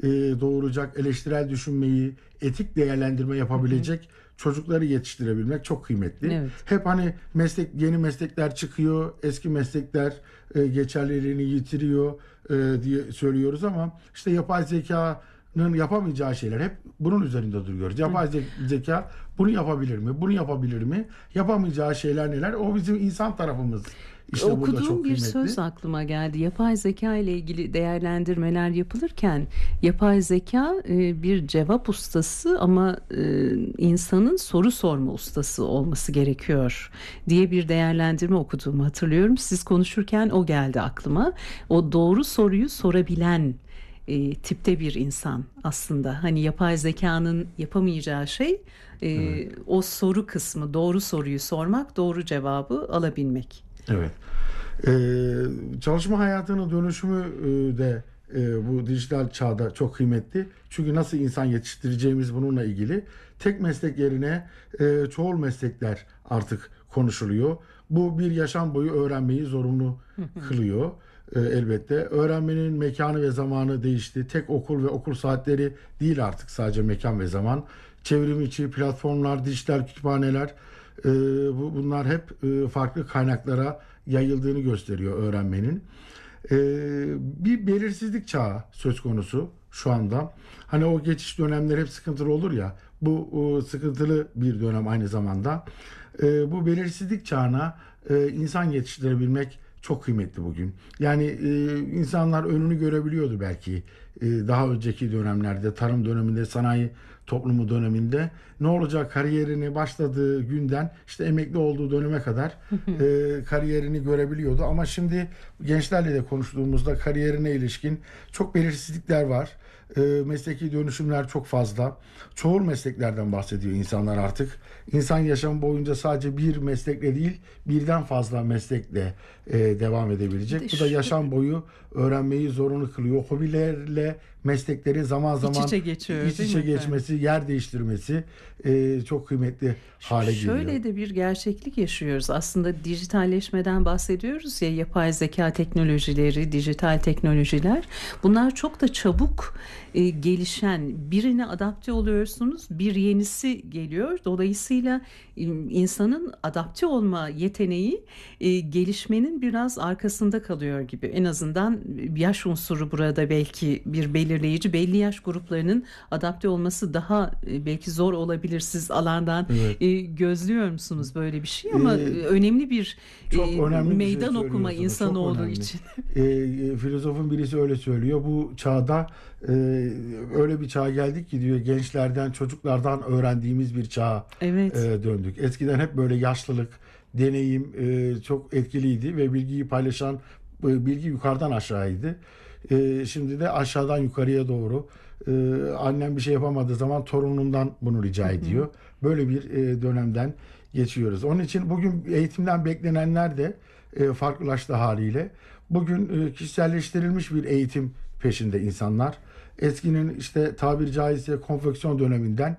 doğuracak, eleştirel düşünmeyi, etik değerlendirme yapabilecek çocukları yetiştirebilmek çok kıymetli. Evet. Hep hani yeni meslekler çıkıyor, eski meslekler geçerliliğini yitiriyor diye söylüyoruz ama işte yapay zekanın yapamayacağı şeyler hep bunun üzerinde duruyoruz. Yapay zeka bunu yapabilir mi? Bunu yapabilir mi? Yapamayacağı şeyler neler? O bizim insan tarafımız. İşte burada Okuduğum çok bir kıymetli. söz aklıma geldi. Yapay zeka ile ilgili değerlendirmeler yapılırken yapay zeka bir cevap ustası ama insanın soru sorma ustası olması gerekiyor diye bir değerlendirme okuduğumu hatırlıyorum. Siz konuşurken o geldi aklıma. O doğru soruyu sorabilen tipte bir insan aslında. Hani yapay zekanın yapamayacağı şey o soru kısmı, doğru soruyu sormak, doğru cevabı alabilmek. Evet. Çalışma hayatının dönüşümü de bu dijital çağda çok kıymetli. Çünkü nasıl insan yetiştireceğimiz bununla ilgili. Tek meslek yerine çoğul meslekler artık konuşuluyor. Bu bir yaşam boyu öğrenmeyi zorunlu kılıyor. Elbette. Öğrenmenin mekanı ve zamanı değişti. Tek okul ve okul saatleri değil artık sadece mekan ve zaman. Çevrim içi platformlar, dijital kütüphaneler, bunlar hep farklı kaynaklara yayıldığını gösteriyor öğrenmenin. Bir belirsizlik çağı söz konusu şu anda. Hani o geçiş dönemleri hep sıkıntılı olur ya. Bu sıkıntılı bir dönem aynı zamanda. Bu belirsizlik çağına insan yetiştirebilmek çok kıymetli bugün. Yani insanlar önünü görebiliyordu belki daha önceki dönemlerde, tarım döneminde, sanayi toplumu döneminde. Ne olacak kariyerini başladığı günden işte emekli olduğu döneme kadar kariyerini görebiliyordu. Ama şimdi gençlerle de konuştuğumuzda kariyerine ilişkin çok belirsizlikler var. Mesleki dönüşümler çok fazla. Çoğul mesleklerden bahsediyor insanlar artık. İnsan yaşamı boyunca sadece bir meslekle değil, birden fazla meslekle devam edebilecek. Bu da yaşam boyu öğrenmeyi zorunlu kılıyor. Hobilerle meslekleri zaman zaman İç içe geçiyor, iç değil içe mi efendim? geçmesi, yer değiştirmesi çok kıymetli hale geliyor. Şöyle de bir gerçeklik yaşıyoruz. Aslında dijitalleşmeden bahsediyoruz ya, yapay zeka teknolojileri, dijital teknolojiler. Bunlar çok da çabuk gelişen, birine adapte oluyorsunuz, bir yenisi geliyor. Dolayısıyla insanın adapte olma yeteneği gelişmenin biraz arkasında kalıyor gibi. En azından yaş unsuru burada belki bir belirleyici. Belli yaş gruplarının adapte olması daha belki zor olabilir. Siz alandan Evet. gözlüyor musunuz böyle bir şey? Ama önemli bir Çok önemli bir şey meydan okuma söylüyorsunuz. Çok insanoğlu önemli. için. Filozofun birisi öyle söylüyor. Bu çağda öyle bir çağa geldik ki diyor, gençlerden, çocuklardan öğrendiğimiz bir çağa Evet. döndük. Eskiden hep böyle yaşlılık, deneyim çok etkiliydi ve bilgiyi paylaşan bilgi yukarıdan aşağıydı. Şimdi de aşağıdan yukarıya doğru. Annem bir şey yapamadığı zaman torunundan bunu rica ediyor. Böyle bir dönemden geçiyoruz. Onun için bugün eğitimden beklenenler de farklılaştı haliyle. Bugün kişiselleştirilmiş bir eğitim peşinde insanlar. Eskinin işte tabiri caizse konfeksiyon döneminden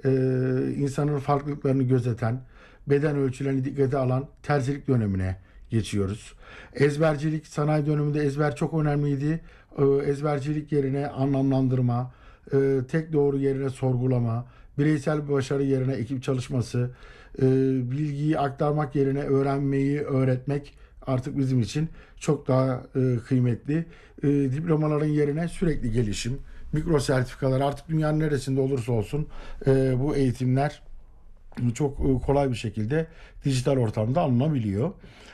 insanın farklılıklarını gözeten, beden ölçülerini dikkate alan terzilik dönemine geçiyoruz. Ezbercilik, sanayi döneminde ezber çok önemliydi. Ezbercilik yerine anlamlandırma, tek doğru yerine sorgulama, bireysel başarı yerine ekip çalışması, bilgiyi aktarmak yerine öğrenmeyi öğretmek artık bizim için çok daha kıymetli. Diplomaların yerine sürekli gelişim, mikro sertifikalar, artık dünyanın neresinde olursa olsun bu eğitimler çok kolay bir şekilde dijital ortamda alınabiliyor.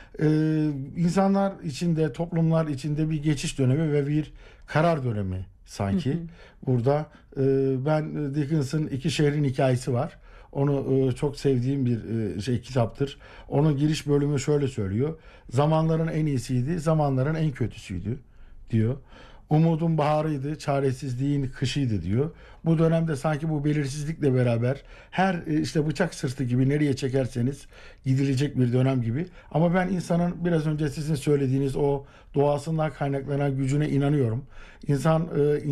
İnsanlar içinde, toplumlar içinde bir geçiş dönemi ve bir karar dönemi sanki. Burada ben Dickens'ın İki Şehrin Hikayesi var. Onu çok sevdiğim bir kitaptır. Onun giriş bölümü şöyle söylüyor: zamanların en iyisiydi, zamanların en kötüsüydü diyor. Umudun baharıydı, çaresizliğin kışıydı diyor. Bu dönemde sanki bu belirsizlikle beraber her işte bıçak sırtı gibi nereye çekerseniz gidilecek bir dönem gibi. Ama ben insanın biraz önce sizin söylediğiniz o doğasından kaynaklanan gücüne inanıyorum. İnsan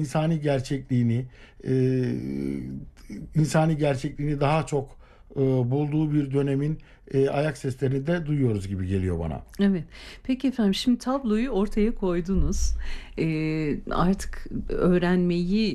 insani gerçekliğini daha çok bulduğu bir dönemin ayak seslerini de duyuyoruz gibi geliyor bana. Evet. Peki efendim, şimdi tabloyu ortaya koydunuz. Artık öğrenmeyi